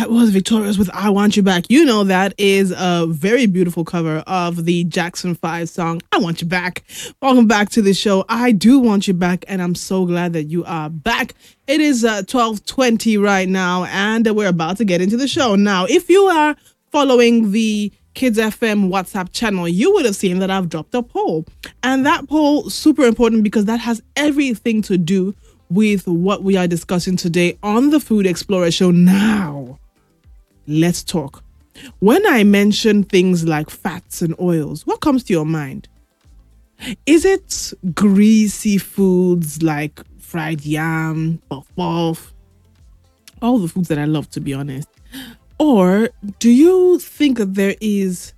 That was Victorious with I Want You Back. You know, that is a very beautiful cover of the Jackson 5 song, I Want You Back. Welcome back to the show. I do want you back, and I'm so glad that you are back. It is 12:20 right now, and we're about to get into the show. Now, if you are following the Kids FM WhatsApp channel, you would have seen that I've dropped a poll. And that poll, super important because that has everything to do with what we are discussing today on the Food Explorer Show. Now, let's talk. When I mention things like fats and oils, what comes to your mind? Is it greasy foods like fried yam, puff, all the foods that I love, to be honest? Or do you think that there is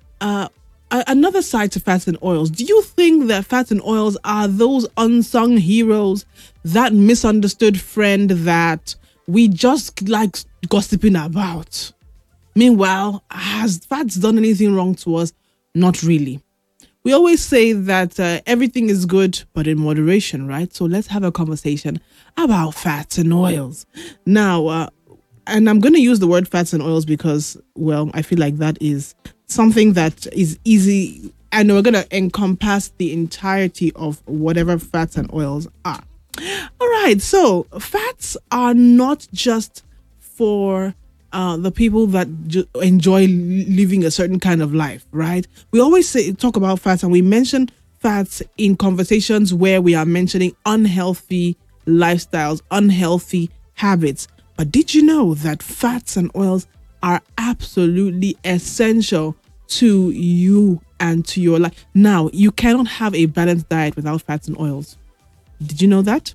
another side to fats and oils? Do you think that fats and oils are those unsung heroes, that misunderstood friend that we just like gossiping about? Meanwhile, has fats done anything wrong to us? Not really. We always say that everything is good, but in moderation, right? So let's have a conversation about fats and oils. Now, and I'm going to use the word fats and oils because, well, I feel like that is something that is easy, and we're going to encompass the entirety of whatever fats and oils are. All right, so fats are not just for the people that enjoy living a certain kind of life, right? We always talk about fats, and we mention fats in conversations where we are mentioning unhealthy lifestyles, unhealthy habits. But did you know that fats and oils are absolutely essential to you and to your life? Now, you cannot have a balanced diet without fats and oils. Did you know that?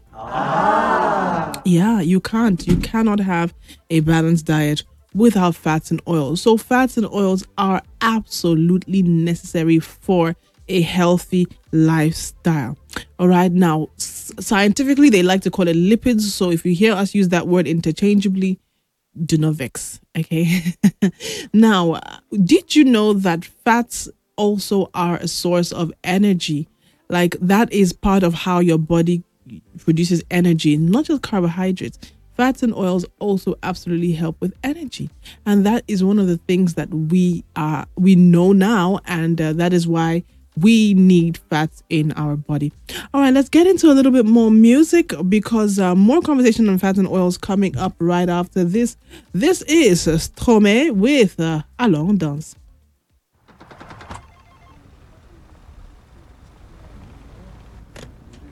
Yeah, you can't. You cannot have a balanced diet without fats and oils. So fats and oils are absolutely necessary for a healthy lifestyle. All right. Now, scientifically, they like to call it lipids. So if you hear us use that word interchangeably, do not vex. Okay. Now, did you know that fats also are a source of energy? Like, that is part of how your body produces energy, not just carbohydrates. Fats and oils also absolutely help with energy. And that is one of the things that we know now. And that is why we need fats in our body. All right, let's get into a little bit more music because more conversation on fats and oils coming up right after this. This is Stromae with Allons Danse.